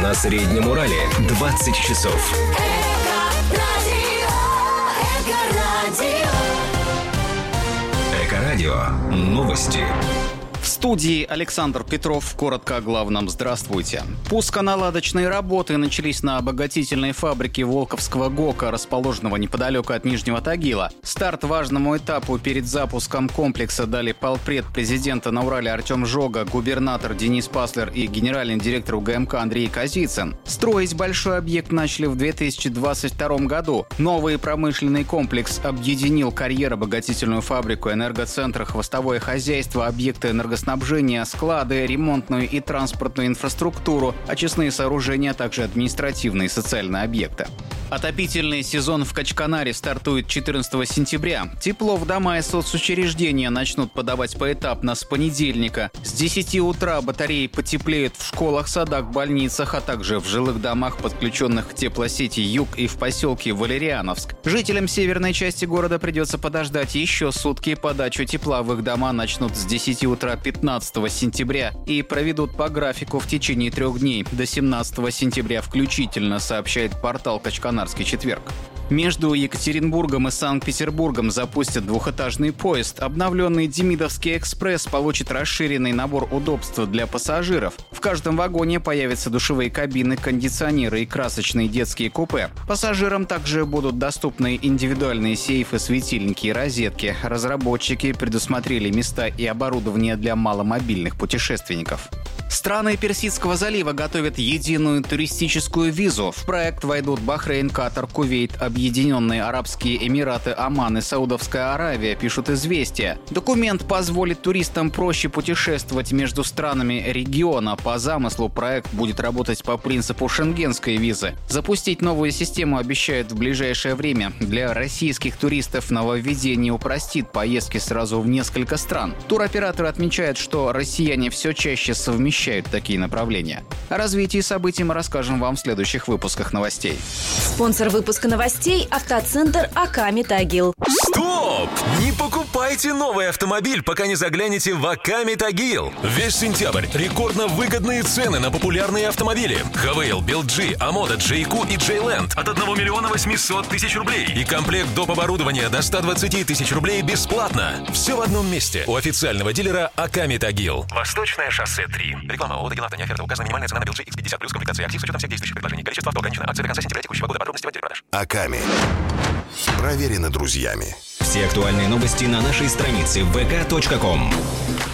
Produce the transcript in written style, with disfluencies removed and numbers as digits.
На Среднем Урале 20 часов. Эко-радио. Новости. В студии Александр Петров. Коротко о главном. Здравствуйте. Пусконаладочные работы начались на обогатительной фабрике Волковского ГОКа, расположенного неподалеку от Нижнего Тагила. Старт важному этапу перед запуском комплекса дали полпред президента на Урале Артем Жога, губернатор Денис Паслер и генеральный директор УГМК Андрей Козицын. Строить большой объект начали в 2022 году. Новый промышленный комплекс объединил карьеро-обогатительную фабрику, энергоцентр, хвостовое хозяйство, объекты энергоснабжения, склады, ремонтную и транспортную инфраструктуру, очистные сооружения, а также административные и социальные объекты. Отопительный сезон в Качканаре стартует 14 сентября. Тепло в дома и соцучреждения начнут подавать поэтапно с понедельника. С 10 утра батареи потеплеют в школах, садах, больницах, а также в жилых домах, подключенных к теплосети «Юг» и в поселке Валериановск. Жителям северной части города придется подождать еще сутки. Подачу тепла в их дома начнут с 10 утра 15 сентября и проведут по графику в течение 3 дней, до 17 сентября включительно, сообщает портал «Качканарский четверг». Между Екатеринбургом и Санкт-Петербургом запустят двухэтажный поезд. Обновленный Демидовский экспресс получит расширенный набор удобств для пассажиров. В каждом вагоне появятся душевые кабины, кондиционеры и красочные детские купе. Пассажирам также будут доступны индивидуальные сейфы, светильники и розетки. Разработчики предусмотрели места и оборудование для маломобильных путешественников. Страны Персидского залива готовят единую туристическую визу. В проект войдут Бахрейн, Катар, Кувейт, Объединенные Арабские Эмираты, Оман и Саудовская Аравия, пишут «Известия». Документ позволит туристам проще путешествовать между странами региона. По замыслу проект будет работать по принципу шенгенской визы. Запустить новую систему обещают в ближайшее время. Для российских туристов нововведение упростит поездки сразу в несколько стран. Туроператоры отмечают, что россияне все чаще совмещают такие направления. О развитии событий мы расскажем вам в следующих выпусках новостей. Спонсор выпуска новостей – автоцентр АК «Метагил». Стоп! Не покупайте новый автомобиль, пока не заглянете в АК «Метагил». Весь сентябрь рекордно выгодные цены на популярные автомобили. Хавейл, Белджи, Амода, Джейку и Джейленд от 1 800 000 рублей. И комплект доп. Оборудования до 120 000 рублей бесплатно. Все в одном месте у официального дилера АК «Метагил». Восточное шоссе 3. Реклама. ООО «Дагилавто». Не оферта. Указана минимальная цена на Белджи X50 плюс комплектация актив с учетом всех действующих предложений. Количество авто ограничено. Акция до конца сентября текущего года. Подробности в отделе продаж. Аками. Проверено друзьями. Все актуальные новости на нашей странице vk.com.